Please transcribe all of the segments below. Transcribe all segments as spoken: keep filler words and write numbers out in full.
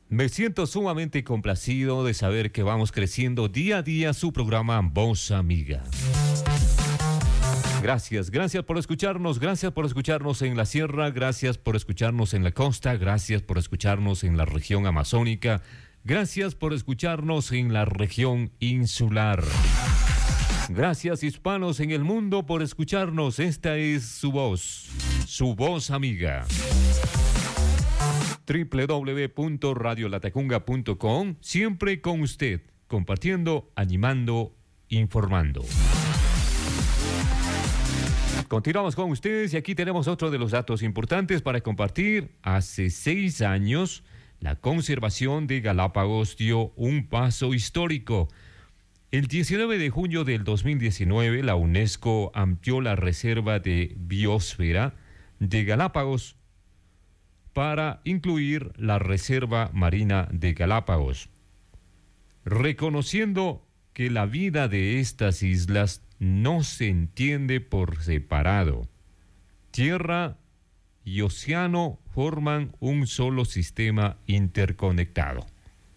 Me siento sumamente complacido de saber que vamos creciendo día a día su programa Voz Amiga. Gracias, gracias por escucharnos, gracias por escucharnos en la sierra, gracias por escucharnos en la costa, gracias por escucharnos en la región amazónica, gracias por escucharnos en la región insular. Gracias, hispanos en el mundo, por escucharnos. Esta es su voz, su voz amiga. doble u doble u doble u punto radio latacunga punto com, siempre con usted, compartiendo, animando, informando. Continuamos con ustedes y aquí tenemos otro de los datos importantes para compartir. Hace seis años, la conservación de Galápagos dio un paso histórico. El diecinueve de junio del dos mil diecinueve, la UNESCO amplió la reserva de biosfera de Galápagos para incluir la Reserva Marina de Galápagos, reconociendo que la vida de estas islas no se entiende por separado. Tierra y océano forman un solo sistema interconectado.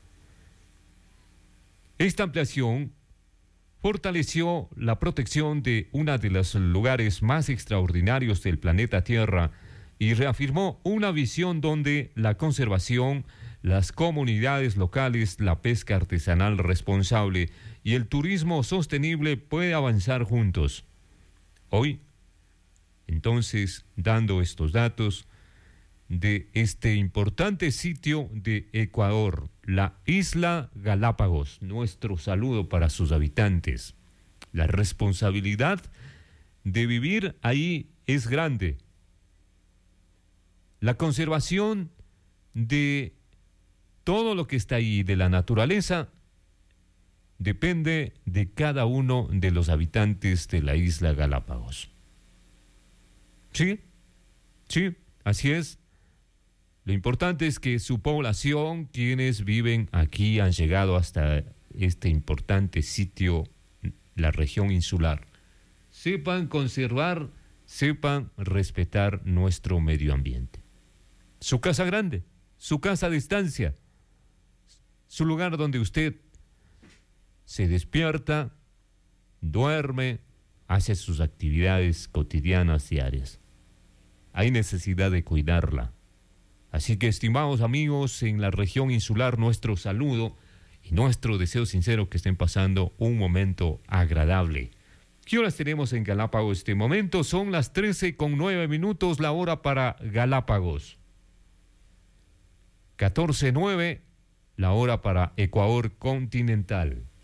Esta ampliación fortaleció la protección de uno de los lugares más extraordinarios del planeta Tierra y reafirmó una visión donde la conservación, las comunidades locales, la pesca artesanal responsable y el turismo sostenible puede avanzar juntos. Hoy, entonces, dando estos datos de este importante sitio de Ecuador, la Isla Galápagos, nuestro saludo para sus habitantes. La responsabilidad de vivir ahí es grande. La conservación de todo lo que está ahí, de la naturaleza, depende de cada uno de los habitantes de la Isla Galápagos. Sí, sí, así es. Lo importante es que su población, quienes viven aquí, han llegado hasta este importante sitio, la región insular, sepan conservar, sepan respetar nuestro medio ambiente. Su casa grande, su casa de estancia, su lugar donde usted se despierta, duerme, hace sus actividades cotidianas diarias. Hay necesidad de cuidarla. Así que, estimados amigos en la región insular, nuestro saludo y nuestro deseo sincero que estén pasando un momento agradable. ¿Qué horas tenemos en Galápagos este momento? Son las trece con nueve minutos, la hora para Galápagos. catorce nueve, la hora para Ecuador continental.